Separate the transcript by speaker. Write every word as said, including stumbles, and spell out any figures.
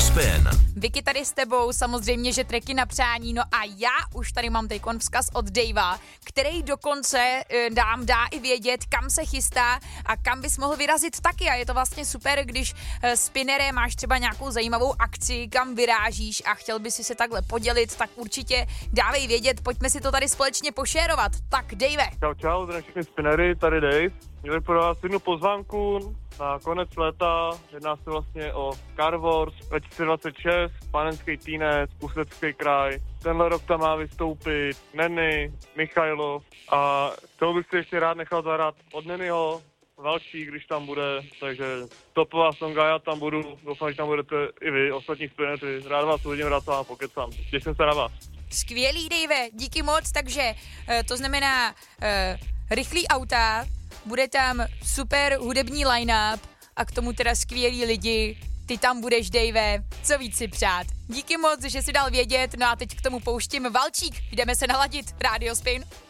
Speaker 1: Spin.
Speaker 2: Vicky tady s tebou, samozřejmě, že tracky na přání, no a já už tady mám teďkon vzkaz od Davea, který dokonce dám, dá i vědět, kam se chystá a kam bys mohl vyrazit taky a je to vlastně super, když spinere máš třeba nějakou zajímavou akci, kam vyrážíš a chtěl bys si se takhle podělit, tak určitě dávej vědět, pojďme si to tady společně pošérovat. Tak Dave.
Speaker 3: Čau, čau, zdravím všechny spinery, tady Dave. Měli pro vás jednu pozvánku na konec léta, jedná se vlastně o Car Wars dva tisíce dvacet šest, Panenský Týnec, Ústecký kraj. Tenhle rok tam má vystoupit Nenny, Michailov a toho bych si ještě rád nechal zahrát od Nennyho, Valčík, když tam bude, takže topová songa, já tam budu, doufám, že tam budete i vy, ostatní spinery, rád vás uvidím, rád se vám pokecám, těším se na vás.
Speaker 2: Skvělý, Dave, díky moc, takže to znamená uh, rychlý auta, bude tam super hudební line-up a k tomu teda skvělí lidi. Ty tam budeš, Dave, co víc si přát. Díky moc, že jsi dal vědět, no a teď k tomu pouštím Valčík. Jdeme se naladit, Radio Spin.